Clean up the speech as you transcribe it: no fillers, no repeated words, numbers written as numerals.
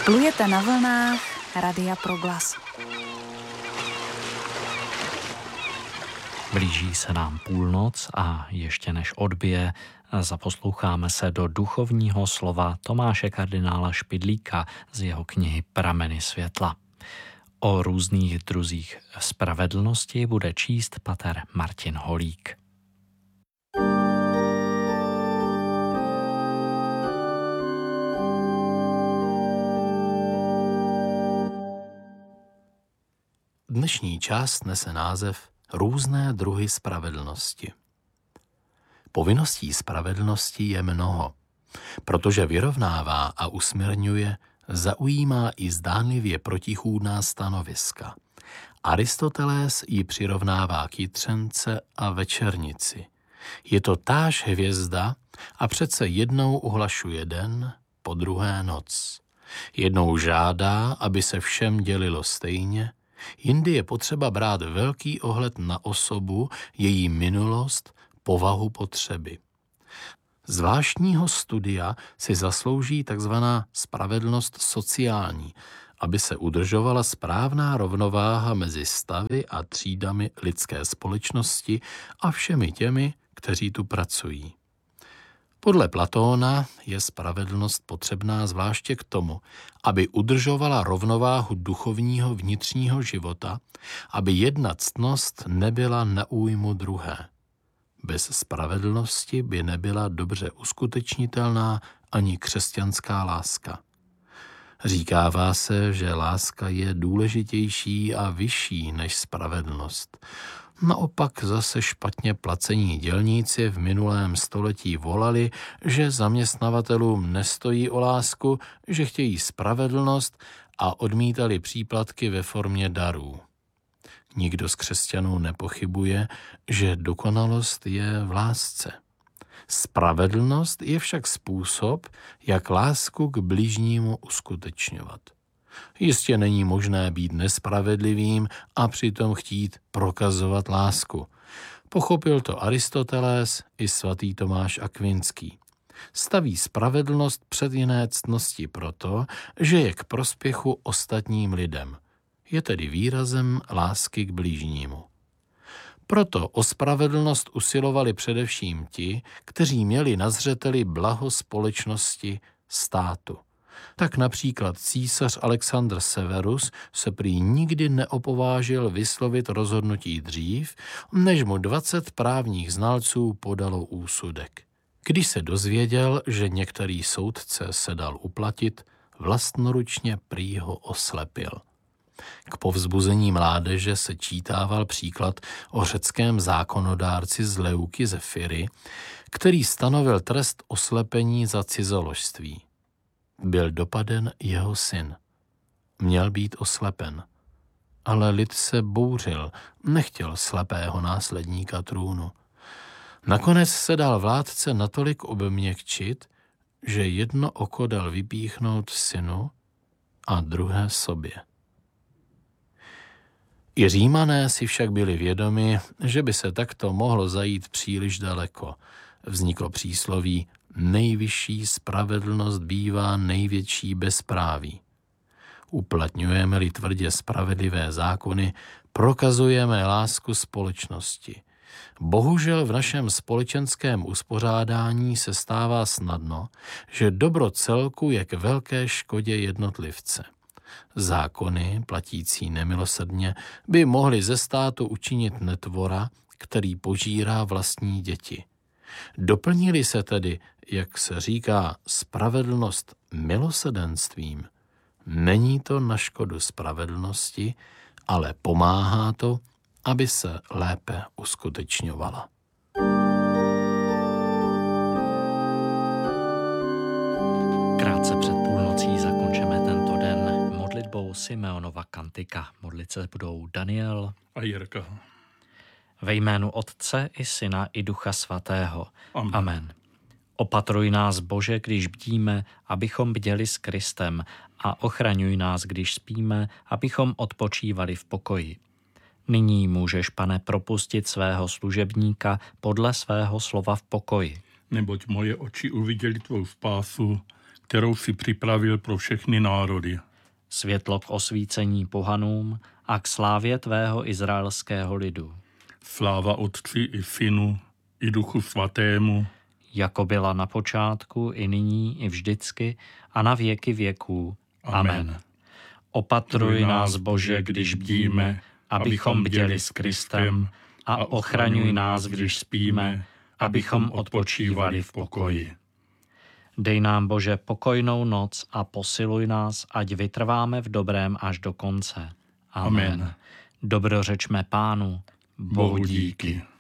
Plujete na vlnách Radia Proglas. Blíží se nám půlnoc a ještě než odbije, zaposloucháme se do duchovního slova Tomáše kardinála Špidlíka z jeho knihy Prameny světla. O různých druzích spravedlnosti bude číst pater Martin Holík. Dnešní část nese název Různé druhy spravedlnosti. Povinností spravedlnosti je mnoho, protože vyrovnává a usměrňuje, zaujímá i zdánlivě protichůdná stanoviska. Aristoteles ji přirovnává k jitřence a večernici. Je to táž hvězda a přece jednou uhlašuje den, po druhé noc. Jednou žádá, aby se všem dělilo stejně, jindy je potřeba brát velký ohled na osobu, její minulost, povahu potřeby. Zvláštního studia si zaslouží takzvaná spravedlnost sociální, aby se udržovala správná rovnováha mezi stavy a třídami lidské společnosti a všemi těmi, kteří tu pracují. Podle Platóna je spravedlnost potřebná zvláště k tomu, aby udržovala rovnováhu duchovního vnitřního života, aby jedna ctnost nebyla na újmu druhé. Bez spravedlnosti by nebyla dobře uskutečnitelná ani křesťanská láska. Říkává se, že láska je důležitější a vyšší než spravedlnost. Naopak zase špatně placení dělníci v minulém století volali, že zaměstnavatelům nestojí o lásku, že chtějí spravedlnost a odmítali příplatky ve formě darů. Nikdo z křesťanů nepochybuje, že dokonalost je v lásce. Spravedlnost je však způsob, jak lásku k bližnímu uskutečňovat. Jistě není možné být nespravedlivým a přitom chtít prokazovat lásku. Pochopil to Aristoteles i svatý Tomáš Akvinský. Staví spravedlnost před jiné ctnosti proto, že je k prospěchu ostatním lidem. Je tedy výrazem lásky k bližnímu. Proto o spravedlnost usilovali především ti, kteří měli na zřeteli blaho společnosti, státu. Tak například císař Alexandr Severus se prý nikdy neopovážil vyslovit rozhodnutí dřív, než mu 20 právních znalců podalo úsudek. Když se dozvěděl, že některý soudce se dal uplatit, vlastnoručně prý ho oslepil. K povzbuzení mládeže se čítával příklad o řeckém zákonodárci z Leuky ze Firy, který stanovil trest oslepení za cizoložství. Byl dopaden jeho syn. Měl být oslepen. Ale lid se bouřil, nechtěl slepého následníka trůnu. Nakonec se dal vládce natolik obměkčit, že jedno oko dal vypíchnout synu a druhé sobě. I Římané si však byli vědomi, že by se takto mohlo zajít příliš daleko. Vzniklo přísloví: nejvyšší spravedlnost bývá největší bezpráví. Uplatňujeme-li tvrdě spravedlivé zákony, prokazujeme lásku společnosti. Bohužel v našem společenském uspořádání se stává snadno, že dobro celku je k velké škodě jednotlivce. Zákony, platící nemilosrdně, by mohly ze státu učinit netvora, který požírá vlastní děti. Doplnili se tedy, jak se říká, spravedlnost milosrdenstvím. Není to na škodu spravedlnosti, ale pomáhá to, aby se lépe uskutečňovala. Krátce před půlnocí zakončeme tento den modlitbou Simeonova kantika. Modlit se budou Daniel a Jirka. Ve jménu Otce i Syna i Ducha Svatého. Amen. Opatruj nás, Bože, když bdíme, abychom bděli s Kristem, a ochraňuj nás, když spíme, abychom odpočívali v pokoji. Nyní můžeš, Pane, propustit svého služebníka podle svého slova v pokoji. Neboť moje oči uviděli tvou spásu, kterou si připravil pro všechny národy. Světlo k osvícení pohanům a k slávě tvého izraelského lidu. Sláva Otci i Synu i Duchu Svatému, jako byla na počátku, i nyní, i vždycky, a na věky věků. Amen. Opatruj nás, Bože, když bdíme, abychom bděli s Kristem, a ochraňuj nás, když spíme, abychom odpočívali v pokoji. Dej nám, Bože, pokojnou noc a posiluj nás, ať vytrváme v dobrém až do konce. Amen. Dobrořečme Pánu, Bohu díky.